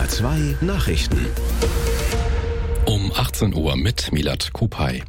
2 Nachrichten. Um 18 Uhr mit Milad Kupay.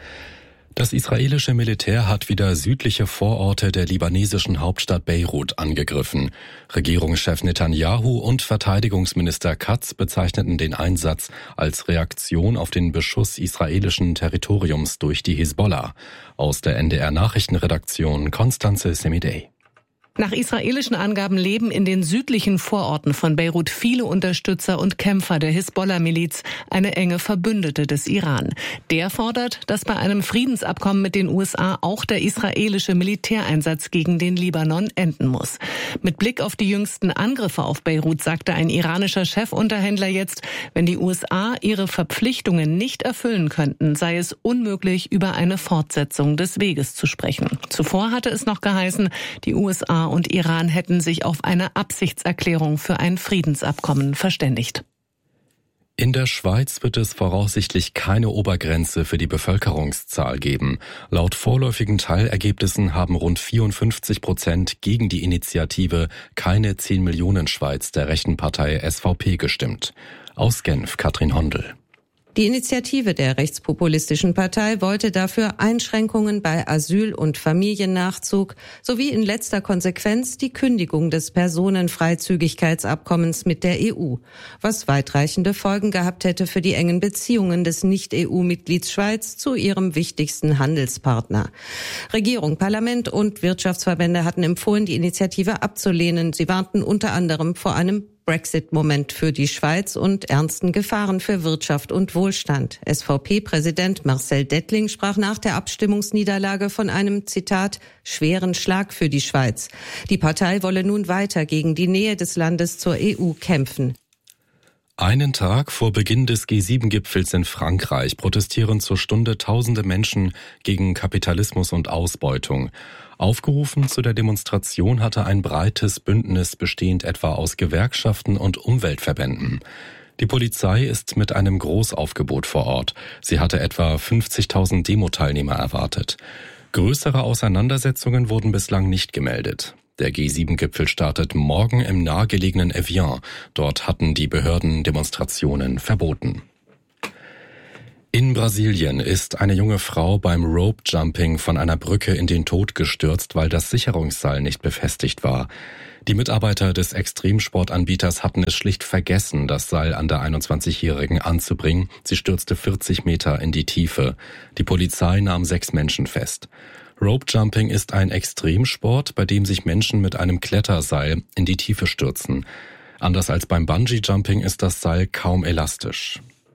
Das israelische Militär hat wieder südliche Vororte der libanesischen Hauptstadt Beirut angegriffen. Regierungschef Netanyahu und Verteidigungsminister Katz bezeichneten den Einsatz als Reaktion auf den Beschuss israelischen Territoriums durch die Hisbollah. Aus der NDR-Nachrichtenredaktion Konstanze Semidey. Nach israelischen Angaben leben in den südlichen Vororten von Beirut viele Unterstützer und Kämpfer der Hisbollah-Miliz, eine enge Verbündete des Iran. Der fordert, dass bei einem Friedensabkommen mit den USA auch der israelische Militäreinsatz gegen den Libanon enden muss. Mit Blick auf die jüngsten Angriffe auf Beirut sagte ein iranischer Chefunterhändler jetzt, wenn die USA ihre Verpflichtungen nicht erfüllen könnten, sei es unmöglich, über eine Fortsetzung des Weges zu sprechen. Zuvor hatte es noch geheißen, die USA und Iran hätten sich auf eine Absichtserklärung für ein Friedensabkommen verständigt. In der Schweiz wird es voraussichtlich keine Obergrenze für die Bevölkerungszahl geben. Laut vorläufigen Teilergebnissen haben rund 54% gegen die Initiative Keine 10 Millionen Schweiz der rechten Partei SVP gestimmt. Aus Genf, Katrin Hondel. Die Initiative der rechtspopulistischen Partei wollte dafür Einschränkungen bei Asyl- und Familiennachzug sowie in letzter Konsequenz die Kündigung des Personenfreizügigkeitsabkommens mit der EU, was weitreichende Folgen gehabt hätte für die engen Beziehungen des Nicht-EU-Mitglieds Schweiz zu ihrem wichtigsten Handelspartner. Regierung, Parlament und Wirtschaftsverbände hatten empfohlen, die Initiative abzulehnen. Sie warnten unter anderem vor einem Brexit-Moment für die Schweiz und ernsten Gefahren für Wirtschaft und Wohlstand. SVP-Präsident Marcel Dettling sprach nach der Abstimmungsniederlage von einem, Zitat, schweren Schlag für die Schweiz. Die Partei wolle nun weiter gegen die Nähe des Landes zur EU kämpfen. Einen Tag vor Beginn des G7-Gipfels in Frankreich protestieren zur Stunde tausende Menschen gegen Kapitalismus und Ausbeutung. Aufgerufen zu der Demonstration hatte ein breites Bündnis bestehend etwa aus Gewerkschaften und Umweltverbänden. Die Polizei ist mit einem Großaufgebot vor Ort. Sie hatte etwa 50.000 Demo-Teilnehmer erwartet. Größere Auseinandersetzungen wurden bislang nicht gemeldet. Der G7-Gipfel startet morgen im nahegelegenen Evian. Dort hatten die Behörden Demonstrationen verboten. In Brasilien ist eine junge Frau beim Rope-Jumping von einer Brücke in den Tod gestürzt, weil das Sicherungsseil nicht befestigt war. Die Mitarbeiter des Extremsportanbieters hatten es schlicht vergessen, das Seil an der 21-Jährigen anzubringen. Sie stürzte 40 Meter in die Tiefe. Die Polizei nahm 6 Menschen fest. Rope-Jumping ist ein Extremsport, bei dem sich Menschen mit einem Kletterseil in die Tiefe stürzen. Anders als beim Bungee-Jumping ist das Seil kaum elastisch.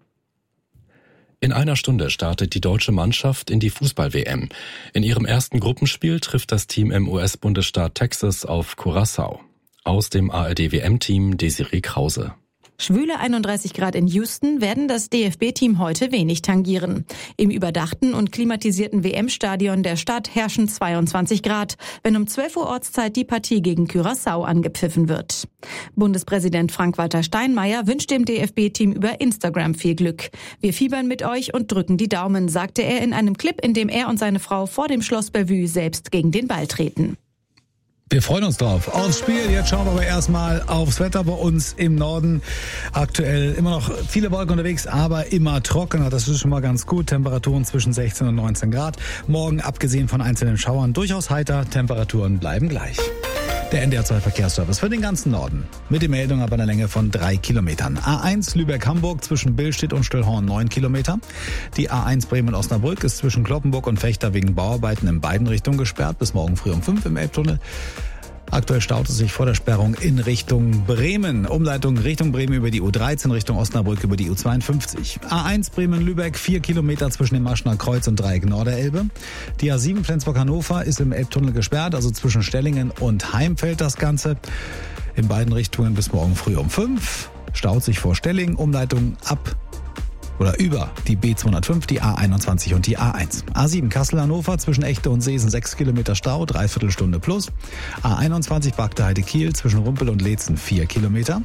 In einer Stunde startet die deutsche Mannschaft in die Fußball-WM. In ihrem ersten Gruppenspiel trifft das Team im US-Bundesstaat Texas auf Curaçao. Aus dem ARD-WM-Team Desiree Krause. Schwüle 31 Grad in Houston werden das DFB-Team heute wenig tangieren. Im überdachten und klimatisierten WM-Stadion der Stadt herrschen 22 Grad, wenn um 12 Uhr Ortszeit die Partie gegen Curaçao angepfiffen wird. Bundespräsident Frank-Walter Steinmeier wünscht dem DFB-Team über Instagram viel Glück. Wir fiebern mit euch und drücken die Daumen, sagte er in einem Clip, in dem er und seine Frau vor dem Schloss Bellevue selbst gegen den Ball treten. Wir freuen uns drauf. Aufs Spiel. Jetzt schauen wir aber erstmal aufs Wetter bei uns im Norden. Aktuell immer noch viele Wolken unterwegs, aber immer trockener. Das ist schon mal ganz gut. Temperaturen zwischen 16 und 19 Grad. Morgen, abgesehen von einzelnen Schauern, durchaus heiter. Temperaturen bleiben gleich. Der NDR 2 Verkehrsservice für den ganzen Norden. Mit der Meldung aber einer Länge von 3 Kilometern. A1 Lübeck-Hamburg zwischen Billstedt und Stillhorn 9 Kilometer. Die A1 Bremen-Osnabrück ist zwischen Kloppenburg und Vechta wegen Bauarbeiten in beiden Richtungen gesperrt. Bis morgen früh um 5 im Elbtunnel. Aktuell staut es sich vor der Sperrung in Richtung Bremen. Umleitung Richtung Bremen über die U13, Richtung Osnabrück über die U52. A1 Bremen-Lübeck, 4 Kilometer zwischen dem Maschner Kreuz und Dreieck Norderelbe. Die A7 Flensburg-Hannover ist im Elbtunnel gesperrt, also zwischen Stellingen und Heimfeld das Ganze. In beiden Richtungen bis morgen früh um 5. Staut sich vor Stellingen, Umleitung ab oder über die B205, die A21 und die A1. A7 Kassel-Hannover zwischen Echte und Seesen 6 Kilometer Stau, dreiviertel Stunde plus. A21 Bagde-Heide-Kiel zwischen Rumpel und Leetzen 4 Kilometer.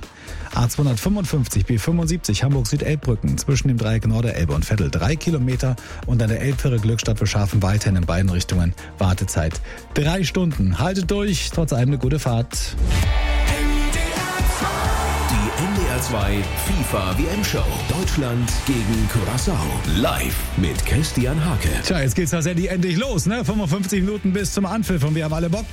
A255 B75 Hamburg-Südelbbrücken zwischen dem Dreieck Norderelbe und Vettel 3 Kilometer und an der Elbfähre Glückstadt für Schafen weiterhin in beiden Richtungen Wartezeit 3 Stunden. Haltet durch, trotz allem eine gute Fahrt. Die NDR NDR 2 FIFA WM-Show. Deutschland gegen Curaçao. Live mit Christian Hake. Tja, jetzt geht's tatsächlich endlich los, ne? 55 Minuten bis zum Anpfiff und wir haben alle Bock.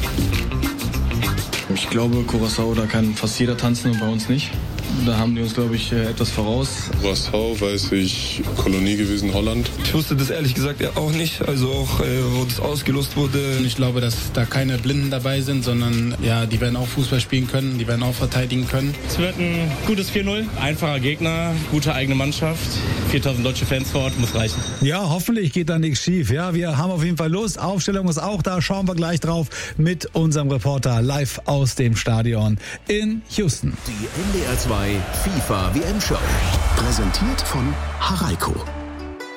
Ich glaube, Curaçao, da kann fast jeder tanzen und bei uns nicht. Da haben die uns, glaube ich, etwas voraus. Curaçao, weiß ich, Kolonie gewesen, Holland. Ich wusste das ehrlich gesagt auch nicht, also auch wo das ausgelost wurde. Ich glaube, dass da keine Blinden dabei sind, sondern ja, die werden auch Fußball spielen können, die werden auch verteidigen können. Es wird ein gutes 4-0, einfacher Gegner, gute eigene Mannschaft, 4000 deutsche Fans vor Ort, muss reichen. Ja, hoffentlich geht da nichts schief. Ja, wir haben auf jeden Fall Lust. Aufstellung ist auch da, schauen wir gleich drauf mit unserem Reporter live aus dem Stadion in Houston. Die NDR 2 FIFA WM-Show. Präsentiert von Haraiko.